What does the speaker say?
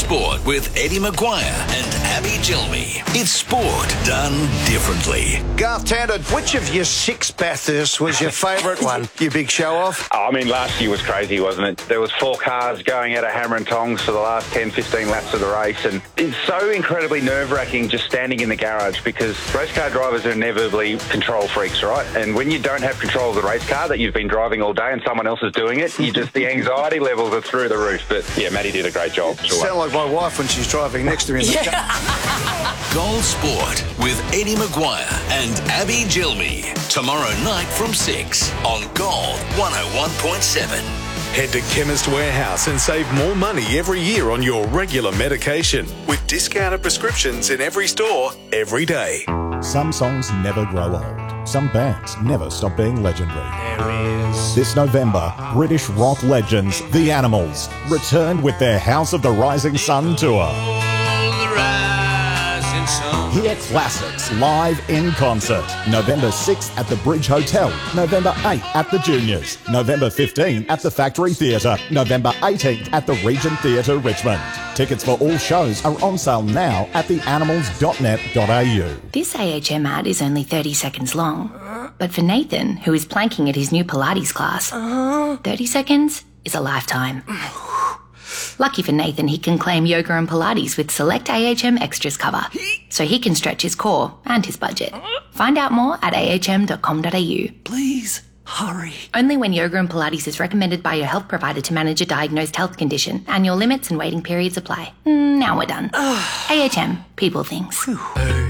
Sport with Eddie Maguire and Abby Gilmy. It's sport done differently. Garth Tander, which of your 6 Bathursts was your favourite one? You big show-off? I mean, last year was crazy, wasn't it? There was 4 cars going out of hammer and tongs for the last 10, 15 laps of the race, and it's so incredibly nerve-wracking just standing in the garage because race car drivers are inevitably control freaks, right? And when you don't have control of the race car that you've been driving all day and someone else is doing it, the anxiety levels are through the roof. But yeah, Maddie did a great job. Sure. Sound like my wife when she's driving next to me in the car. Gold Sport with Eddie Maguire and Abby Gilmy. Tomorrow night from 6 on Gold 101.7. Head to Chemist Warehouse and save more money every year on your regular medication with discounted prescriptions in every store, every day. Some songs never grow old. Some bands never stop being legendary. This November, British rock legends, The Animals, returned with their House of the Rising Sun tour. Hear classics live in concert. November 6th at the Bridge Hotel. November 8th at the Juniors. November 15th at the Factory Theatre. November 18th at the Regent Theatre, Richmond. Tickets for all shows are on sale now at theanimals.net.au. This AHM ad is only 30 seconds long. But for Nathan, who is planking at his new Pilates class, 30 seconds is a lifetime. Lucky for Nathan, he can claim yoga and Pilates with select AHM Extras cover, so he can stretch his core and his budget. Find out more at ahm.com.au. Please, hurry. Only when yoga and Pilates is recommended by your health provider to manage a diagnosed health condition. Annual limits and waiting periods apply. Now we're done. AHM, people things.